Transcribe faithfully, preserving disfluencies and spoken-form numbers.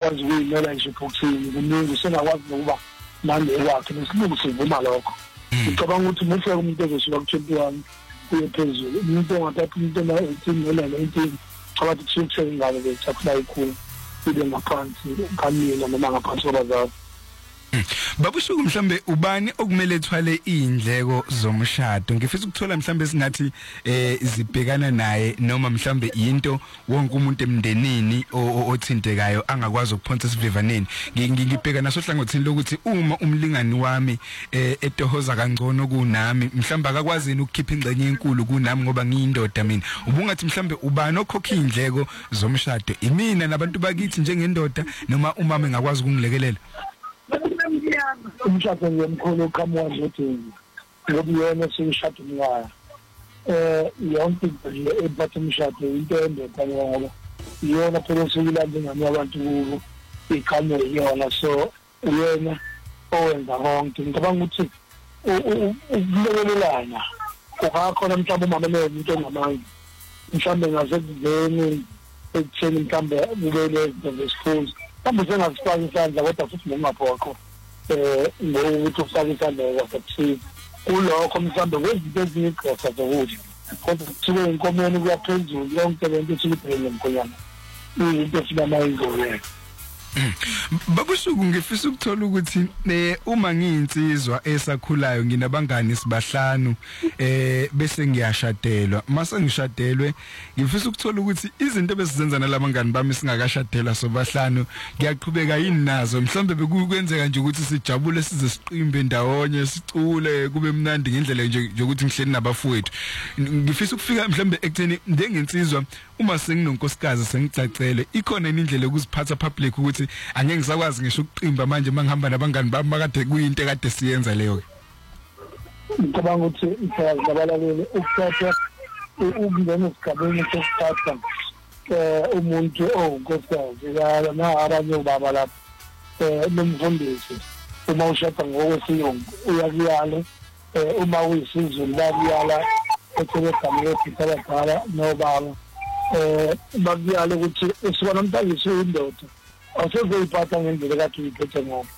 engakwazi ukuyimela nje boxing kuningi sengakwazi nokuba manje wakhe nesilungu sivuma lokho ngicabanga ukuthi mufike umuntu ezosuka ku twenty-one kuye phezulu umuntu ongathatha umuntu ona-eighteen noma nineteen phakathi kusuke ingane bethatha ikhulu ibe ngaphansi kamina noma ngaphansi kwabazali. Babushuku mhlambe ubani okumele ethwale indleko zomshado ngifisa ukuthola mhlambe singathi eh zibhekana naye noma mhlambe into wonke umuntu emndenini othintekayo angakwazi ukuphonsa isivivaneni ngibheka naso hlangothini lokuthi uma umlingani wami eh etohoza kangcono kunami mhlambe akakwazi ukukhipha ingcenye enkulu kunami ngoba ngiyindoda mina ubungathi mhlambe ubani okhokha indleko zomshado imina nabantu bakithi njengendoda noma umama engakwazi ukungilekelela. Umshado ngiyomkhulu uqhamuka nje ngoba yena seyishado umngaya eh yonke into nje ebhatha umshado into endoda ngoba iyona phela seyilanda ngami abantu kubo ikhanya yona so uyena owenza konke ngicabanga ukuthi ukulekelelana kukhona mhlawumbe umama lo umuntu ongamanga mhlawumbe ngasekuveni ekutheni mhlawumbe kubele izinto zesikhuzi mhlawumbe sengazifaka isandla kodwa futhi ngingaphoqo eh ngokuthi ufake isandla kwasebusuku kulokho mhlawumbe kwezinto eziyigqosa zokudla kodwa kuthiwe inkomeni kuyaphezulu yonke lento esiyibhekile emkhonyana into esinamayizoyeka. Babushuku ngifisa ukuthola ukuthi eh uma ngiyinsizwa esakhulayo nginabangani sibahlanu eh bese ngiyashadelwa mase ngishadelwe ngifisa ukuthola ukuthi izinto besizenza nalabangani bami singakashadelwa sobahlanu ngiyaqhubeka yini nazo mhlawumbe bekukwenzeka nje ukuthi sijabule size siqimbe ndawonye sicule kube mnandi ngendlela nje ukuthi ngihleli nabafowethu ngifisa ukufika mhlawumbe ekutheni njengensizwa uma senginonkosikazi sengicacele ikhona indlela yokuziphatha public ukuthi angeke ngisakwazi ngisho ukuqimba manje mangihamba nabangani bami makade kuyinto ekade siyenza leyo. Ngicabanga ukuthi iphakathi labalaleli ukuthatha ukungena esigabeni sokuthatha eh umuntu owunkosikazi yala na abanye ubaba lapha eh nomfundisi uma ushada ngokwesiyongo uyakuyala eh uma uyisizulu bayala ekhulekami lephitha abadala nobaba eh bakuyala ukuthi usibona umntana uyindoda awusoze uyiphatha ngendlela kade uyiphethe ngayo